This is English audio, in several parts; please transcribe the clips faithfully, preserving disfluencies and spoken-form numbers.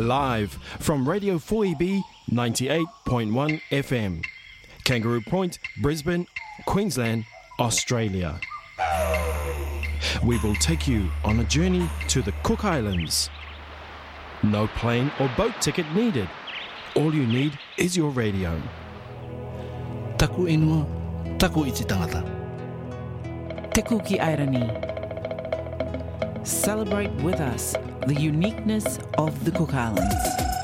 live from Radio four E B ninety-eight point one F M, Kangaroo Point, Brisbane, Queensland, Australia. We will take you on a journey to the Cook Islands. No plane or boat ticket needed. All you need is your radio. Taku inua, taku iti tangata. Te Kuki Airani. Celebrate with us the uniqueness of the Cook Islands.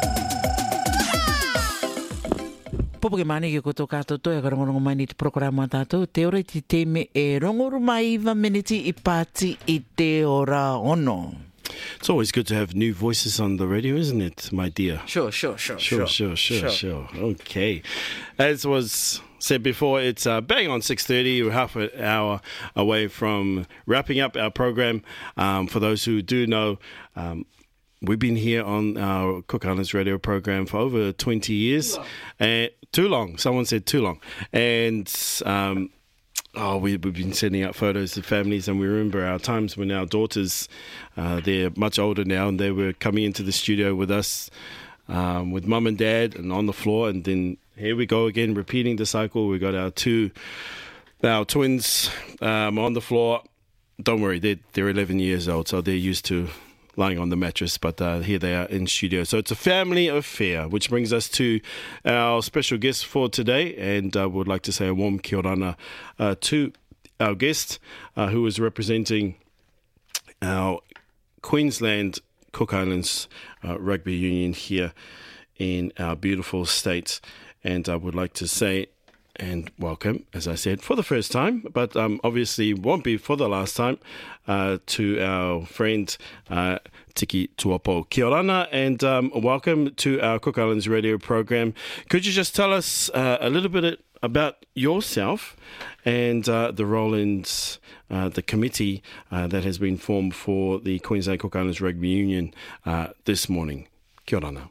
Popo ke mani ke koto kātou toi, ka rongorongo mai ni te programa tātou, te ora ti te me e rongoru mai iwa meneti I pāti I te ora ono. It's always good to have new voices on the radio, isn't it, my dear? Sure, sure, sure, Sure, sure, sure, sure. Okay. As was said before, it's uh, bang on six thirty. We're half an hour away from wrapping up our program. Um, for those who do know, um, we've been here on our Cook Islands radio program for over twenty years. Too long. And too long. Someone said too long. And um, oh, we, we've been sending out photos to families, and we remember our times when our daughters, uh, they're much older now, and they were coming into the studio with us, um, with mum and dad, and on the floor, and then here we go again, repeating the cycle. We got our two, our twins um, on the floor. Don't worry, they're, they're eleven years old, so they're used to lying on the mattress, but uh, here they are in studio. So it's a family affair, which brings us to our special guest for today, and I uh, would like to say a warm kia ora uh, to our guest, uh, who is representing our Queensland Cook Islands uh, Rugby Union here in our beautiful state. And I would like to say and welcome, as I said, for the first time, but um, obviously won't be for the last time, uh, to our friend uh, Tiki Tuopo. Kia ora, and um, welcome to our Cook Islands radio program. Could you just tell us uh, a little bit about yourself and uh, the role in uh, the committee uh, that has been formed for the Queensland Cook Islands Rugby Union uh, this morning? Kia ora.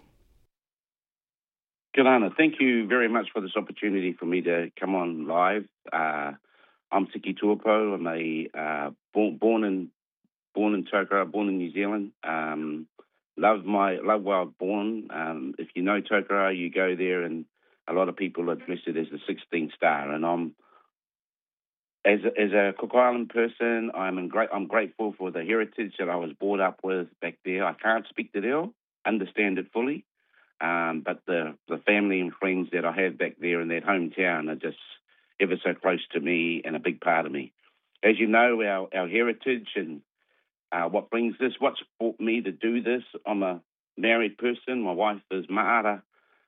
Kilana, thank you very much for this opportunity for me to come on live. Uh, I'm Tiki Tuopo. I'm a uh, born, born in born in Tokoroa, born in New Zealand. Um, love my love where I was born. Um, if you know Tokoroa, you go there, and a lot of people address it as the sixteenth star. And I'm as a, as a Cook Island person, I'm in great. I'm grateful for the heritage that I was brought up with back there. I can't speak the reo, understand it fully. Um, but the, the family and friends that I have back there in that hometown are just ever so close to me and a big part of me. As you know, our, our heritage and uh, what brings this, what's brought me to do this, I'm a married person. My wife is Maara,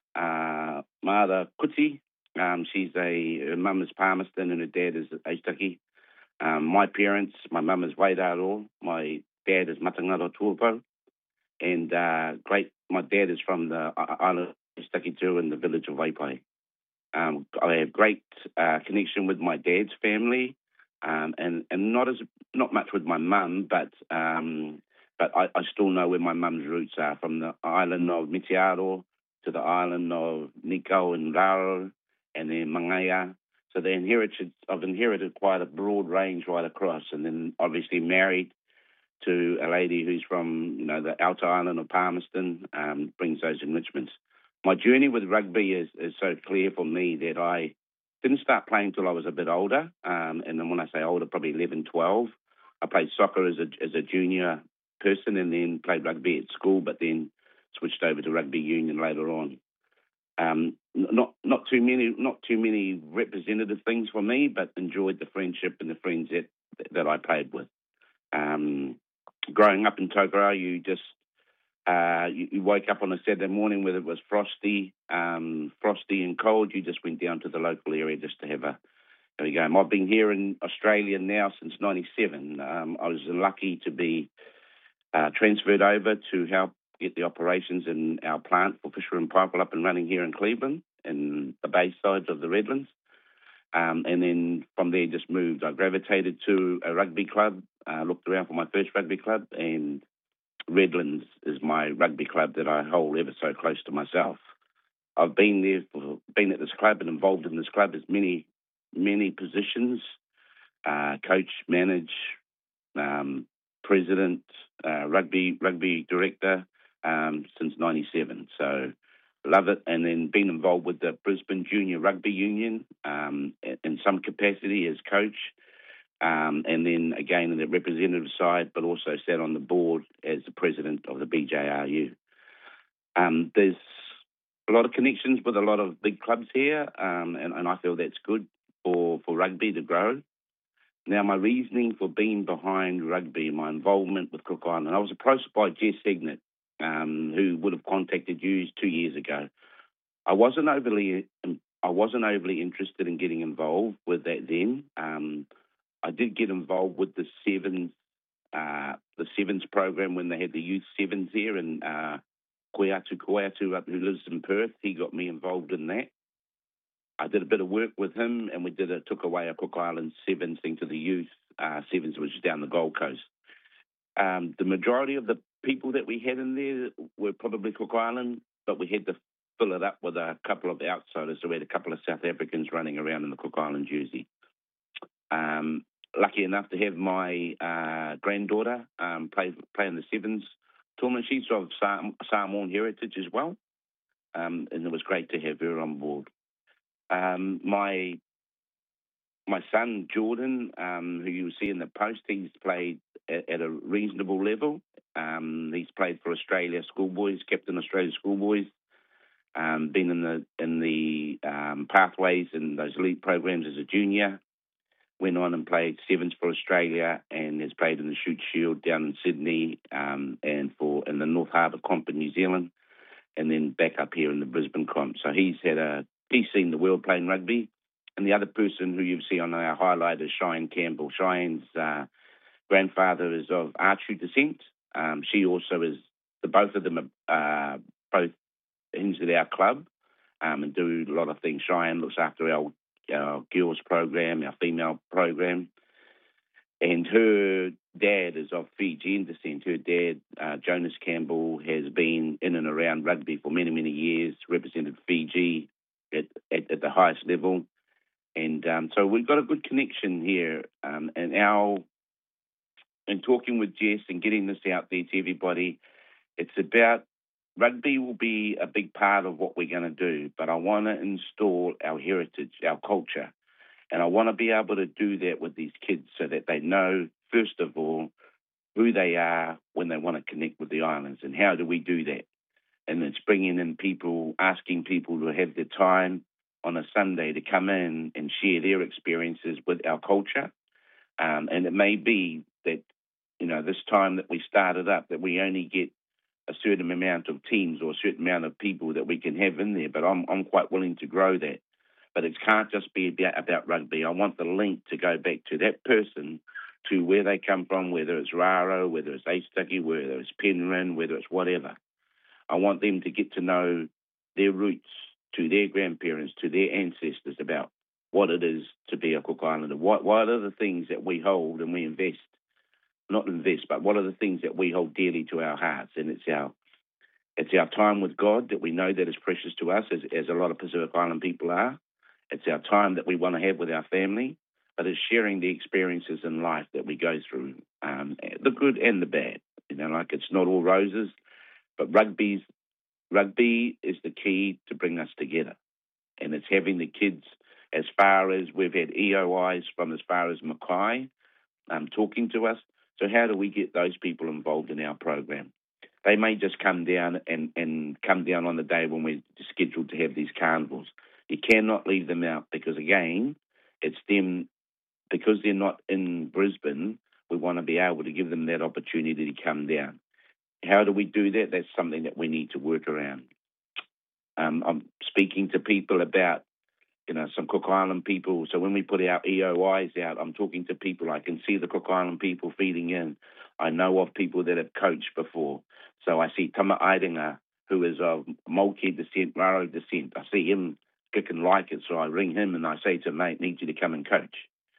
uh, Maara Kuti. Um, she's a, her mum is Palmerston and her dad is Aitaki. Um, my parents, my mum is Wairaro, my dad is Matangaro Tuopo. And uh, great, my dad is from the island of Stakitu in the village of Waipai. Um, I have great uh, connection with my dad's family, um, and and not as not much with my mum, but um, but I, I still know where my mum's roots are, from the island of Mitiaro to the island of Nikau and Raro, and then Mangaya. So the inherited, I've inherited quite a broad range right across, and then obviously married to a lady who's from, you know, the outer island of Palmerston, um, brings those enrichments. My journey with rugby is, is so clear for me that I didn't start playing till I was a bit older. Um, and then when I say older, probably eleven, twelve. I played soccer as a, as a junior person and then played rugby at school, but then switched over to rugby union later on. Um, not not too many not too many representative things for me, but enjoyed the friendship and the friends that, that I played with. Um, Growing up in Tokoroa, you just uh, you, you woke up on a Saturday morning, whether it was frosty, um, frosty and cold. You just went down to the local area just to have a have a game. I've been here in Australia now since ninety-seven. Um, I was lucky to be uh, transferred over to help get the operations in our plant for Fisher and Paykel up and running here in Cleveland, in the bay side of the Redlands. Um, and then from there, just moved. I gravitated to a rugby club, uh, looked around for my first rugby club, and Redlands is my rugby club that I hold ever so close to myself. I've been there, for, been at this club and involved in this club as many, many positions, uh, coach, manage, um, president, uh, rugby rugby director, um, since ninety-seven. So love it. And then been involved with the Brisbane Junior Rugby Union um, in some capacity as coach. Um, and then again in the representative side, but also sat on the board as the president of the B J R U. Um, there's a lot of connections with a lot of big clubs here, um, and, and I feel that's good for, for rugby to grow. Now, my reasoning for being behind rugby, my involvement with Cook Island, I was approached by Jess Signet, um, who would have contacted you two years ago. I wasn't overly, I wasn't overly interested in getting involved with that then. Um, I did get involved with the sevens, uh, the sevens program when they had the youth sevens here, and uh, Koeatu Koeatu, who lives in Perth, he got me involved in that. I did a bit of work with him, and we did a, took away a Cook Island sevens thing to the youth uh, sevens, which is down the Gold Coast. Um, the majority of the people that we had in there were probably Cook Island, but we had to fill it up with a couple of outsiders. So we had a couple of South Africans running around in the Cook Island jersey. Um, lucky enough to have my uh, granddaughter um, play play in the sevens tournament. She's of Sam- Samoan heritage as well, um, and it was great to have her on board. Um, my my son Jordan, um, who you see in the post, he's played at, at a reasonable level. Um, he's played for Australia Schoolboys, captain Australia Schoolboys. Um, been in the in the um, pathways and those elite programs as a junior. Went on and played sevens for Australia and has played in the Shoot Shield down in Sydney um, and for in the North Harbour comp in New Zealand, and then back up here in the Brisbane comp. So he's had a he's seen the world playing rugby. And the other person who you see on our highlight is Cheyenne Campbell. Cheyenne's uh, grandfather is of Archery descent. Um, she also is, the both of them are uh, both into our club um, and do a lot of things. Cheyenne looks after our, our girls program, our female program. And her dad is of Fijian descent. Her dad, uh, Jonas Campbell, has been in and around rugby for many, many years, represented Fiji at, at, at the highest level. And um, so we've got a good connection here. Um, and our, in talking with Jess and getting this out there to everybody, it's about rugby will be a big part of what we're going to do, but I want to install our heritage, our culture. And I want to be able to do that with these kids so that they know, first of all, who they are when they want to connect with the islands. And how do we do that? And it's bringing in people, asking people to have the time on a Sunday to come in and share their experiences with our culture. Um, and it may be that, you know, this time that we started up, that we only get a certain amount of teams or a certain amount of people that we can have in there. But I'm I'm quite willing to grow that. But it can't just be about, about rugby. I want the link to go back to that person, to where they come from, whether it's Raro, whether it's Aitutaki, whether it's Penryn, whether it's whatever. I want them to get to know their roots, to their grandparents, to their ancestors, about what it is to be a Cook Islander. What, what are the things that we hold and we invest, not invest, but what are the things that we hold dearly to our hearts? And it's our it's our time with God that we know that is precious to us, as, as a lot of Pacific Island people are. It's our time that we want to have with our family, but it's sharing the experiences in life that we go through, um, the good and the bad. You know, like it's not all roses, but rugby's Rugby is the key to bring us together, and it's having the kids, as far as we've had E O Is from as far as Mackay um, talking to us. So how do we get those people involved in our program? They may just come down and, and come down on the day when we're scheduled to have these carnivals. You cannot leave them out because, again, it's them, because they're not in Brisbane, we want to be able to give them that opportunity to come down. How do we do that? That's something that we need to work around. Um, I'm speaking to people about, you know, some Cook Island people. So when we put our E O Is out, I'm talking to people. I can see the Cook Island people feeding in. I know of people that have coached before. So I see Tama Airinga, who is of Maoki descent, Raro descent. I see him kicking like it, so I ring him and I say to him, mate, need you to come and coach.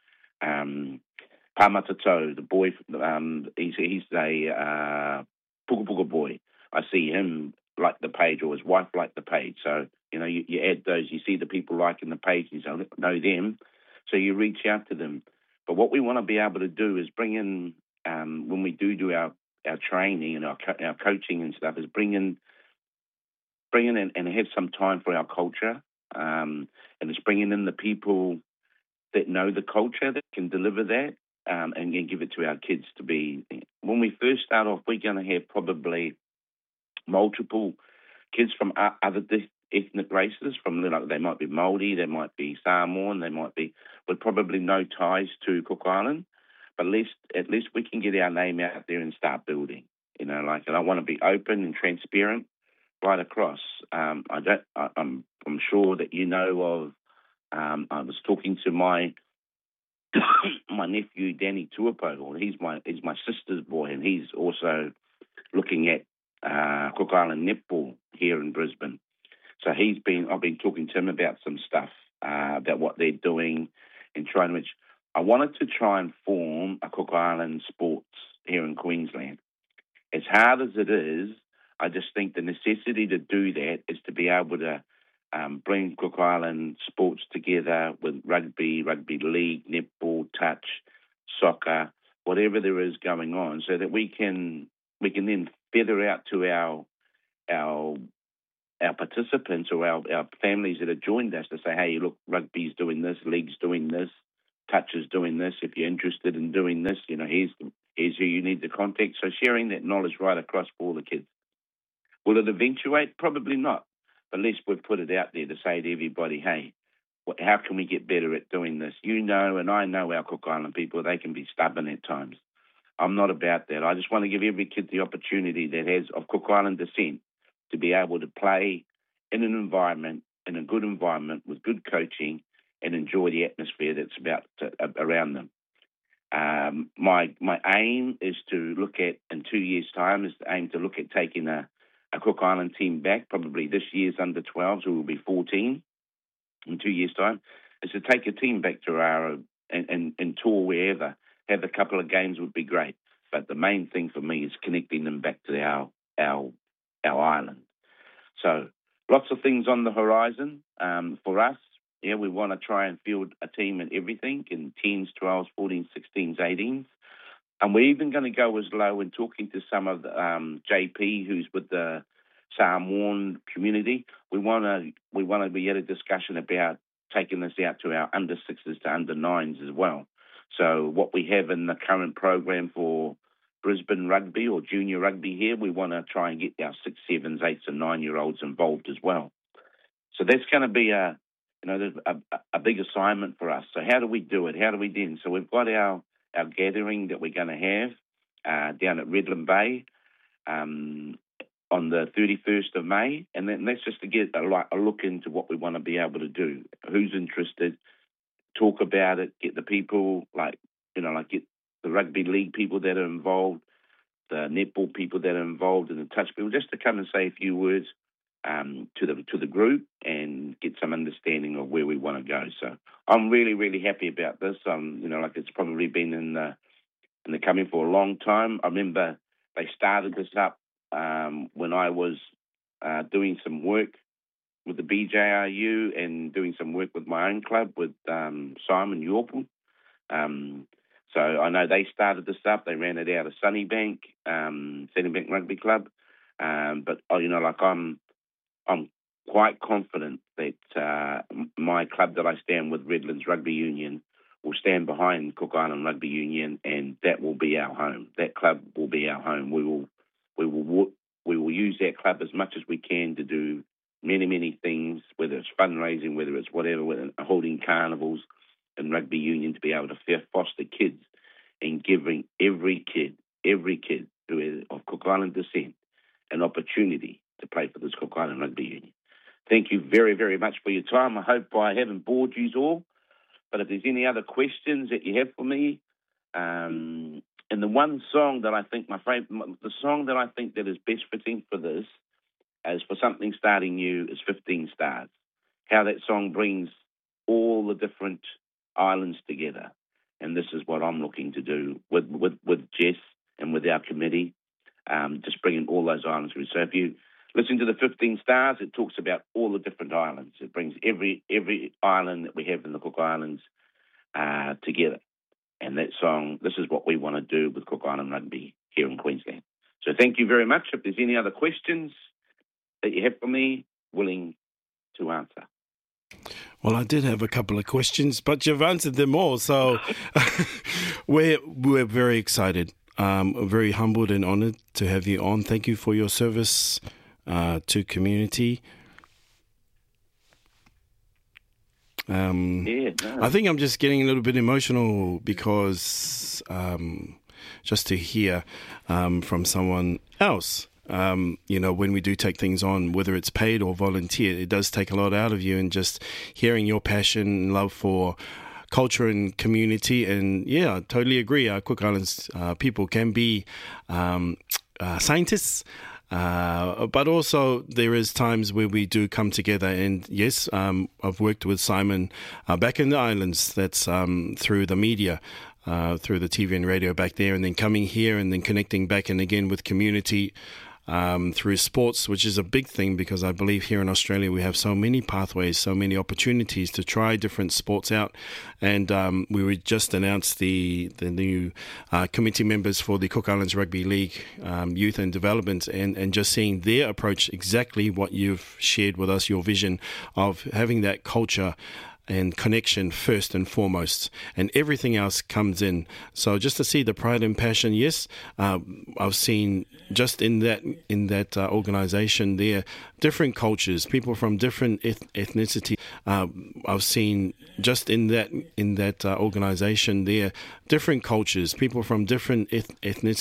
Um, Pamatato, the boy, um, he's, he's a uh, Puka Puka boy. I see him like the page, or his wife like the page. So, you know, you, you add those, you see the people liking the page, and you know them, so you reach out to them. But what we want to be able to do is bring in, um, when we do do our our training and our co- our coaching and stuff is bring in, bring in and, and have some time for our culture, um, and it's bringing in the people that know the culture that can deliver that, um, and, and give it to our kids to be. When we first start off, we're going to have probably multiple kids from other ethnic races. From, you know, they might be Māori, they might be Samoan, they might be with probably no ties to Cook Island, but at least at least we can get our name out there and start building. You know, like, and I want to be open and transparent right across. Um, I don't. I, I'm I'm sure that you know of. Um, I was talking to my my nephew Danny Tuapo. He's my he's my sister's boy, and he's also looking at uh, Cook Island netball here in Brisbane. So he's been. I've been talking to him about some stuff uh, about what they're doing and trying. Which I wanted to try and form a Cook Island sports here in Queensland. As hard as it is, I just think the necessity to do that is to be able to um, bring Cook Island sports together with rugby, rugby league, netball, touch, soccer, whatever there is going on, so that we can we can then feather out to our our our participants or our, our families that have joined us to say, hey, look, rugby's doing this, league's doing this, touch is doing this. If you're interested in doing this, you know, here's here's who you need to contact. So sharing that knowledge right across for all the kids. Will it eventuate? Probably not. But at least we've put it out there to say to everybody, hey, how can we get better at doing this? You know, and I know our Cook Island people, they can be stubborn at times. I'm not about that. I just want to give every kid the opportunity that has of Cook Island descent to be able to play in an environment, in a good environment with good coaching, and enjoy the atmosphere that's about to, uh, around them. Um, my my aim is to look at, in two years' time, is to aim to look at taking a, a Cook Island team back, probably this year's under twelves, who will be fourteen in two years' time, is to take a team back to our, and, and, and tour wherever. Have a couple of games would be great. But the main thing for me is connecting them back to our our our island. So lots of things on the horizon um, for us. Yeah, we want to try and field a team in everything, in tens, twelves, fourteens, sixteens, eighteens. And we're even going to go as low in talking to some of the um, J P, who's with the Samoan community. We want to we want to be at a discussion about taking this out to our under sixes to under nines as well. So what we have in the current program for Brisbane rugby or junior rugby here, we want to try and get our six, sevens, eights, and nine-year-olds involved as well. So that's going to be a, you know, a, a big assignment for us. So how do we do it? How do we then? So we've got our our gathering that we're going to have uh, down at Redland Bay um, on the thirty-first of May, and then that's just to get a, a look into what we want to be able to do. Who's interested? Talk about it, get the people, like, you know, like get the rugby league people that are involved, the netball people that are involved, and the touch people, just to come and say a few words um, to the to the group and get some understanding of where we want to go. So I'm really, really happy about this. Um, you know, like it's probably been in the in the coming for a long time. I remember they started this up um, when I was uh, doing some work with the B J R U and doing some work with my own club with um, Simon Yorpel. Um, so I know they started this up. They ran it out of Sunnybank, um, Sunnybank Rugby Club. Um, but oh, you know, like I'm, I'm quite confident that uh, my club that I stand with, Redlands Rugby Union, will stand behind Cook Island Rugby Union, and that will be our home. That club will be our home. We will, we will, we will use that club as much as we can to do many, many things, whether it's fundraising, whether it's whatever, whether holding carnivals and rugby union, to be able to foster kids and giving every kid, every kid who is of Cook Island descent an opportunity to play for this Cook Island Rugby Union. Thank you very, very much for your time. I hope I haven't bored you all, but if there's any other questions that you have for me, um, and the one song that I think my favorite, the song that I think that is best fitting for this, as for something starting new, is fifteen Stars. How that song brings all the different islands together. And this is what I'm looking to do with, with, with Jess and with our committee, um, just bringing all those islands through. So if you listen to the fifteen Stars, it talks about all the different islands. It brings every every island that we have in the Cook Islands uh, together. And that song, this is what we want to do with Cook Island Rugby here in Queensland. So thank you very much. If there's any other questions that you have for me, willing to answer. Well, I did have a couple of questions, but you've answered them all. So we're, we're very excited. Um, very humbled and honoured to have you on. Thank you for your service uh, to community. Um, yeah, no. I think I'm just getting a little bit emotional because um, just to hear um, from someone else, um, you know, when we do take things on, whether it's paid or volunteer, it does take a lot out of you, and just hearing your passion and love for culture and community. And yeah, I totally agree. Our Cook Islands uh, people can be um, uh, scientists, uh, but also there is times where we do come together. And yes, um, I've worked with Simon uh, back in the islands. That's um, through the media, uh, through the T V and radio back there, and then coming here and then connecting back and again with community. Um, through sports, which is a big thing, because I believe here in Australia we have so many pathways, so many opportunities to try different sports out. And um, we were just announced the the new uh, committee members for the Cook Islands Rugby League um, Youth and Development, and, and just seeing their approach, exactly what you've shared with us, your vision of having that culture and connection first and foremost, and everything else comes in. So just to see the pride and passion, yes, uh, I've seen just in that in that uh, organisation there, different cultures, people from different eth- ethnicity. Uh, I've seen just in that in that uh, organisation there, different cultures, people from different eth- ethnicity.